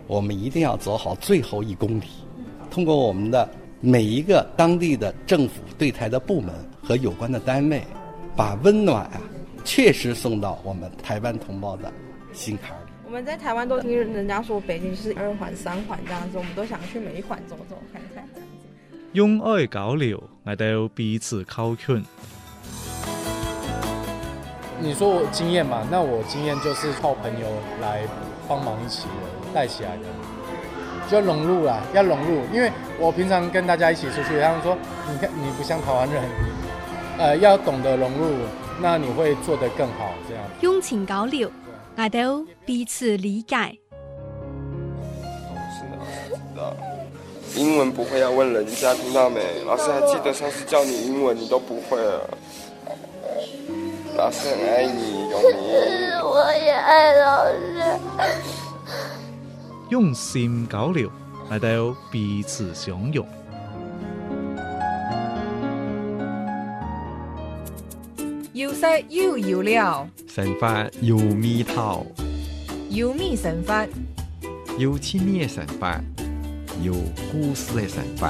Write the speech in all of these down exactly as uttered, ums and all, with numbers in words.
我们一定要走好最后一公里，通过我们的每一个当地的政府对台的部门和有关的单位，把温暖啊确实送到我们台湾同胞的心坎里。 我们在台湾都听人家说北京是二环三环这样子，我们都想去每一环走走看看这样子。 用愛交流，我哋彼此靠近。 你说我经验嘛，那我经验就是靠朋友来帮忙一起带起来的，就融入啦，要融入。因为我平常跟大家一起出去，他们说你看你不像台湾人，呃，要懂得融入，那你会做得更好。这样用情交流，我哋彼此理解。 是啊，知道。英文不会要问人家，听到没？老师还记得上次教你英文，你都不会了。老师很爱你，永明。 我也爱老师。 用心交流，我哋彼此相擁。 要識要要了， 神法要咪頭， 要咪神法， 要千咩神法，要故事嘅神法。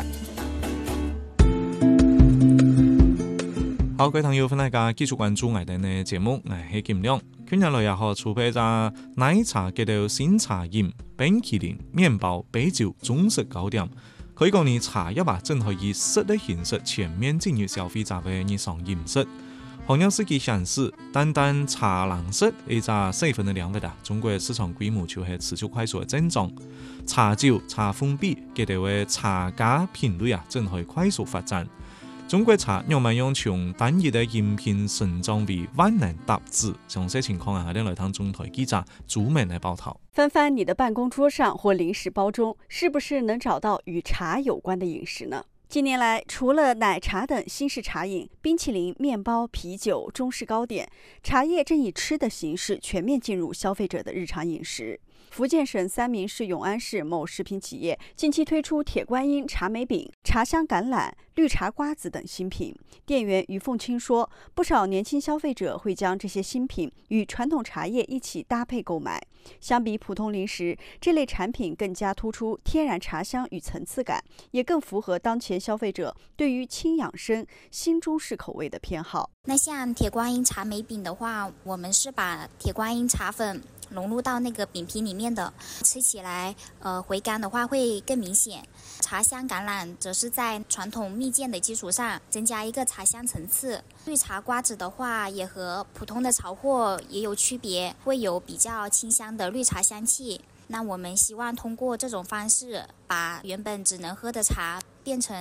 好，各位朋友，歡迎大家繼續關注我哋嘅節目，我係金亮。今日來也好儲備咗奶茶嘅到新茶飲、冰淇淋、麵包、啤酒、中式糕點。可以講你茶葉啊，真可以實的形式全面進入消費者嘅日常飲食。行業司機顯示，單單茶藍色呢隻細分嘅兩物啊，中國市場規模就係持續快速嘅增長。茶酒、茶封閉佢哋嘅茶價品類啊，正可以快速發展。中國茶要慢用從單一的飲品成長為萬能搭子，詳細情況啊，我哋來聽中台記者朱美來報道。 翻翻你的辦公桌上或零食包中，是不是能找到與茶有關的飲食呢？近年來，除了奶茶等新式茶飲、冰淇淋、麵包、啤酒、中式糕點，茶葉正以吃的形式全面進入消費者的日常飲食。福建省三明市永安市某食品企業近期推出鐵觀音茶梅餅、茶香橄欖、綠茶瓜子等新品。店員於鳳清說，不少年輕消費者會將這些新品與傳統茶葉一起搭配購買。相比普通零食，這類產品更加突出天然茶香與層次感，也更符合當前消費者對於輕養生、新中式口味的偏好。 那像鐵觀音茶梅餅的話，我們是把鐵觀音茶粉融入到那個餅皮裡面的，吃起來呃回甘的話會更明顯。茶香橄欖則是在傳統蜜餞的基礎上增加一個茶香層次。綠茶瓜子的話也和普通的炒貨也有區別，會有比較清香的綠茶香氣。那我們希望通過這種方式，把原本只能喝的茶變成